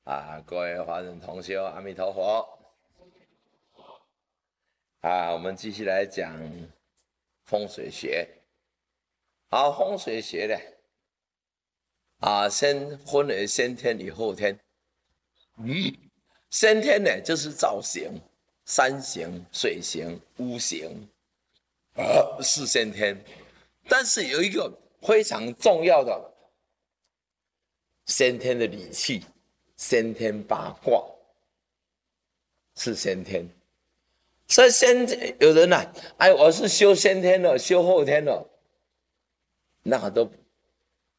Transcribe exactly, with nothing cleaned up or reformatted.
啊，各位华人同修，阿弥陀佛！啊，我们继续来讲风水学。好，风水学呢，啊，先分为先天与后天。嗯，先天呢就是造型，山形、水形、屋形，呃，是先天。但是有一个非常重要的先天的理气，先天八卦是先天。所以先有人呐、啊，哎，我是修先天的，修后天的，那个都